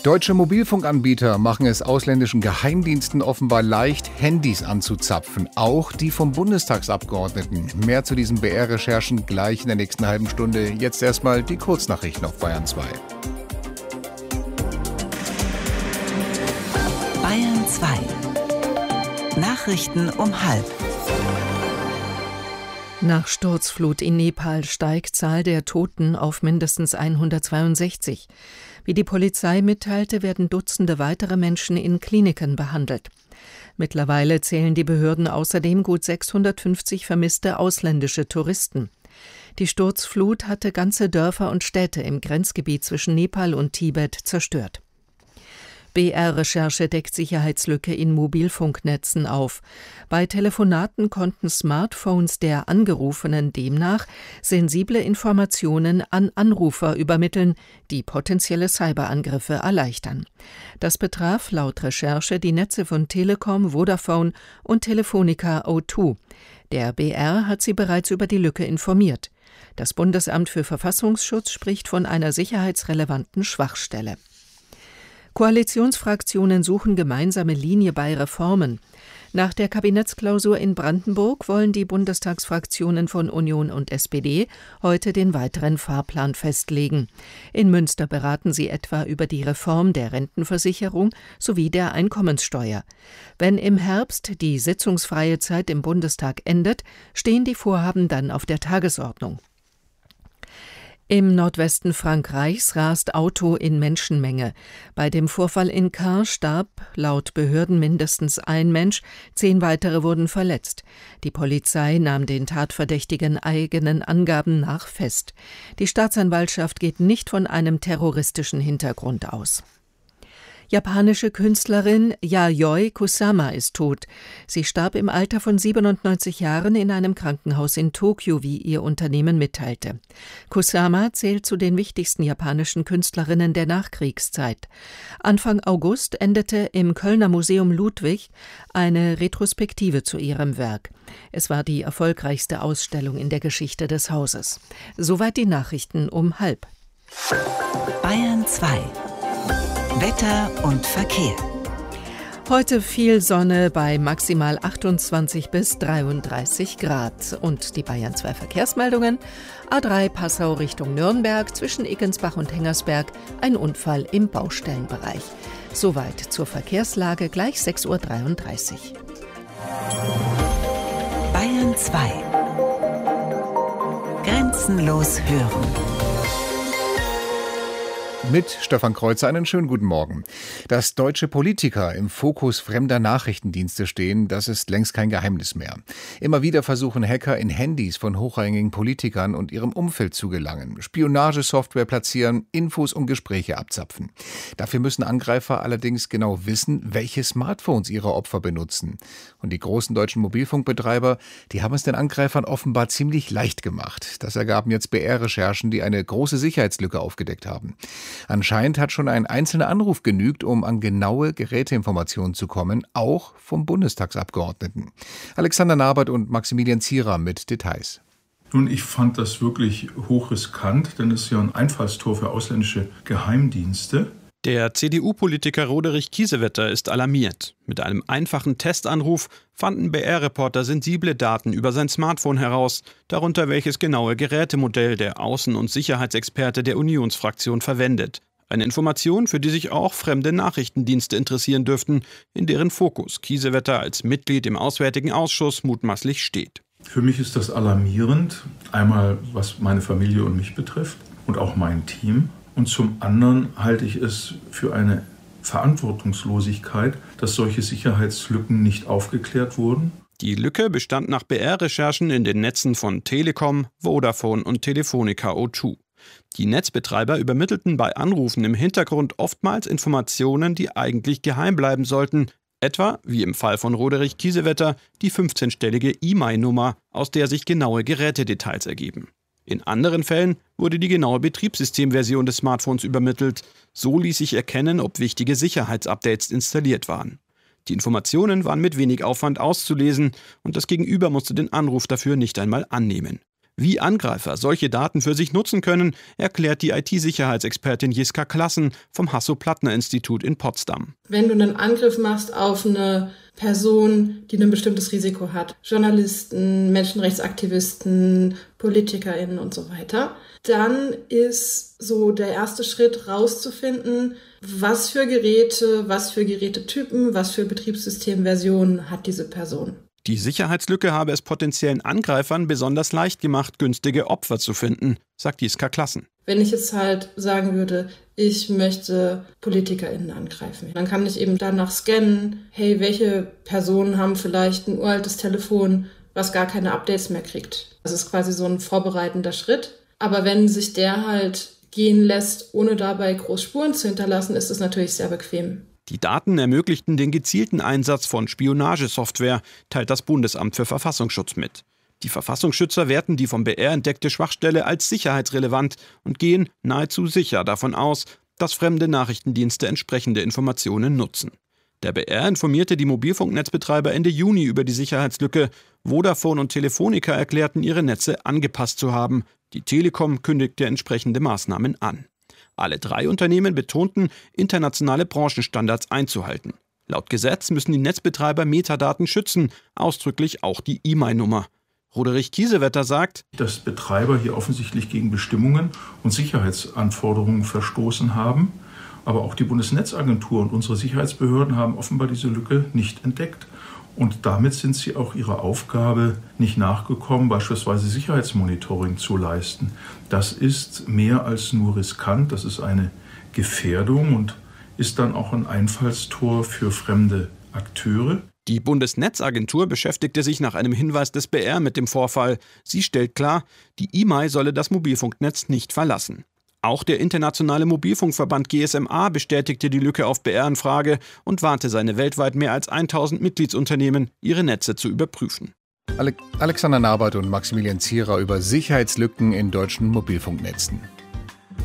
Deutsche Mobilfunkanbieter machen es ausländischen Geheimdiensten offenbar leicht, Handys anzuzapfen. Auch die vom Bundestagsabgeordneten. Mehr zu diesen BR-Recherchen gleich in der nächsten halben Stunde. Jetzt erstmal die Kurznachrichten auf Bayern 2. Bayern 2. Nachrichten um 12:30. Nach Sturzflut in Nepal steigt Zahl der Toten auf mindestens 162. Wie die Polizei mitteilte, werden Dutzende weitere Menschen in Kliniken behandelt. Mittlerweile zählen die Behörden außerdem gut 650 vermisste ausländische Touristen. Die Sturzflut hatte ganze Dörfer und Städte im Grenzgebiet zwischen Nepal und Tibet zerstört. BR-Recherche deckt Sicherheitslücke in Mobilfunknetzen auf. Bei Telefonaten konnten Smartphones der Angerufenen demnach sensible Informationen an Anrufer übermitteln, die potenzielle Cyberangriffe erleichtern. Das betraf laut Recherche die Netze von Telekom, Vodafone und Telefonica O2. Der BR hat sie bereits über die Lücke informiert. Das Bundesamt für Verfassungsschutz spricht von einer sicherheitsrelevanten Schwachstelle. Koalitionsfraktionen suchen gemeinsame Linie bei Reformen. Nach der Kabinettsklausur in Brandenburg wollen die Bundestagsfraktionen von Union und SPD heute den weiteren Fahrplan festlegen. In Münster beraten sie etwa über die Reform der Rentenversicherung sowie der Einkommenssteuer. Wenn im Herbst die sitzungsfreie Zeit im Bundestag endet, stehen die Vorhaben dann auf der Tagesordnung. Im Nordwesten Frankreichs rast Auto in Menschenmenge. Bei dem Vorfall in Caen starb laut Behörden mindestens ein Mensch, 10 weitere wurden verletzt. Die Polizei nahm den Tatverdächtigen eigenen Angaben nach fest. Die Staatsanwaltschaft geht nicht von einem terroristischen Hintergrund aus. Japanische Künstlerin Yayoi Kusama ist tot. Sie starb im Alter von 97 Jahren in einem Krankenhaus in Tokio, wie ihr Unternehmen mitteilte. Kusama zählt zu den wichtigsten japanischen Künstlerinnen der Nachkriegszeit. Anfang August endete im Kölner Museum Ludwig eine Retrospektive zu ihrem Werk. Es war die erfolgreichste Ausstellung in der Geschichte des Hauses. Soweit die Nachrichten um 12:30. Bayern 2. Wetter und Verkehr. Heute viel Sonne bei maximal 28 bis 33 Grad. Und die Bayern 2 Verkehrsmeldungen. A3 Passau Richtung Nürnberg, zwischen Iggensbach und Hengersberg, ein Unfall im Baustellenbereich. Soweit zur Verkehrslage, gleich 6:33 Uhr. Bayern 2. Grenzenlos hören. Mit Stefan Kreuzer einen schönen guten Morgen. Dass deutsche Politiker im Fokus fremder Nachrichtendienste stehen, das ist längst kein Geheimnis mehr. Immer wieder versuchen Hacker in Handys von hochrangigen Politikern und ihrem Umfeld zu gelangen, Spionagesoftware platzieren, Infos und Gespräche abzapfen. Dafür müssen Angreifer allerdings genau wissen, welche Smartphones ihre Opfer benutzen. Und die großen deutschen Mobilfunkbetreiber, die haben es den Angreifern offenbar ziemlich leicht gemacht. Das ergaben jetzt BR-Recherchen, die eine große Sicherheitslücke aufgedeckt haben. Anscheinend hat schon ein einzelner Anruf genügt, um an genaue Geräteinformationen zu kommen, auch vom Bundestagsabgeordneten. Alexander Nabert und Maximilian Zierer mit Details. Nun, ich fand das wirklich hochriskant, denn es ist ja ein Einfallstor für ausländische Geheimdienste. Der CDU-Politiker Roderich Kiesewetter ist alarmiert. Mit einem einfachen Testanruf fanden BR-Reporter sensible Daten über sein Smartphone heraus, darunter welches genaue Gerätemodell der Außen- und Sicherheitsexperte der Unionsfraktion verwendet. Eine Information, für die sich auch fremde Nachrichtendienste interessieren dürften, in deren Fokus Kiesewetter als Mitglied im Auswärtigen Ausschuss mutmaßlich steht. Für mich ist das alarmierend, einmal was meine Familie und mich betrifft und auch mein Team. Und zum anderen halte ich es für eine Verantwortungslosigkeit, dass solche Sicherheitslücken nicht aufgeklärt wurden. Die Lücke bestand nach BR-Recherchen in den Netzen von Telekom, Vodafone und Telefonica O2. Die Netzbetreiber übermittelten bei Anrufen im Hintergrund oftmals Informationen, die eigentlich geheim bleiben sollten, etwa, wie im Fall von Roderich Kiesewetter, die 15-stellige IMEI-Nummer, aus der sich genaue Gerätedetails ergeben. In anderen Fällen wurde die genaue Betriebssystemversion des Smartphones übermittelt. So ließ sich erkennen, ob wichtige Sicherheitsupdates installiert waren. Die Informationen waren mit wenig Aufwand auszulesen und das Gegenüber musste den Anruf dafür nicht einmal annehmen. Wie Angreifer solche Daten für sich nutzen können, erklärt die IT-Sicherheitsexpertin Jiska Klassen vom Hasso-Plattner-Institut in Potsdam. Wenn du einen Angriff machst auf eine Person, die ein bestimmtes Risiko hat, Journalisten, Menschenrechtsaktivisten, PolitikerInnen und so weiter, dann ist so der erste Schritt rauszufinden, was für Gerätetypen, was für Betriebssystemversionen hat diese Person. Die Sicherheitslücke habe es potenziellen Angreifern besonders leicht gemacht, günstige Opfer zu finden, sagt Jiska Klassen. Wenn ich jetzt halt sagen würde, ich möchte PolitikerInnen angreifen, dann kann ich eben danach scannen, hey, welche Personen haben vielleicht ein uraltes Telefon, was gar keine Updates mehr kriegt. Das ist quasi so ein vorbereitender Schritt. Aber wenn sich der halt gehen lässt, ohne dabei groß Spuren zu hinterlassen, ist es natürlich sehr bequem. Die Daten ermöglichten den gezielten Einsatz von Spionagesoftware, teilt das Bundesamt für Verfassungsschutz mit. Die Verfassungsschützer werten die vom BR entdeckte Schwachstelle als sicherheitsrelevant und gehen nahezu sicher davon aus, dass fremde Nachrichtendienste entsprechende Informationen nutzen. Der BR informierte die Mobilfunknetzbetreiber Ende Juni über die Sicherheitslücke. Vodafone und Telefonica erklärten, ihre Netze angepasst zu haben. Die Telekom kündigte entsprechende Maßnahmen an. Alle 3 Unternehmen betonten, internationale Branchenstandards einzuhalten. Laut Gesetz müssen die Netzbetreiber Metadaten schützen, ausdrücklich auch die E-Mail-Nummer. Roderich Kiesewetter sagt, dass Betreiber hier offensichtlich gegen Bestimmungen und Sicherheitsanforderungen verstoßen haben. Aber auch die Bundesnetzagentur und unsere Sicherheitsbehörden haben offenbar diese Lücke nicht entdeckt. Und damit sind sie auch ihrer Aufgabe nicht nachgekommen, beispielsweise Sicherheitsmonitoring zu leisten. Das ist mehr als nur riskant, das ist eine Gefährdung und ist dann auch ein Einfallstor für fremde Akteure. Die Bundesnetzagentur beschäftigte sich nach einem Hinweis des BR mit dem Vorfall. Sie stellt klar, die IMEI solle das Mobilfunknetz nicht verlassen. Auch der internationale Mobilfunkverband GSMA bestätigte die Lücke auf BR-Anfrage und warnte seine weltweit mehr als 1000 Mitgliedsunternehmen, ihre Netze zu überprüfen. Alexander Narbert und Maximilian Zierer über Sicherheitslücken in deutschen Mobilfunknetzen.